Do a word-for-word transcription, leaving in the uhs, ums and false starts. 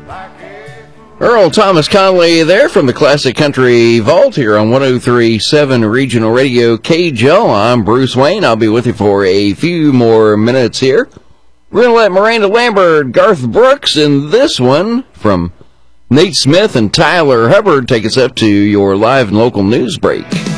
Earl Thomas Conley there from the Classic Country Vault here on one oh three point seven Regional Radio K J O. I'm Bruce Wayne. I'll be with you for a few more minutes here. We're going to let Miranda Lambert, Garth Brooks, and this one from Nate Smith and Tyler Hubbard take us up to your live and local news break.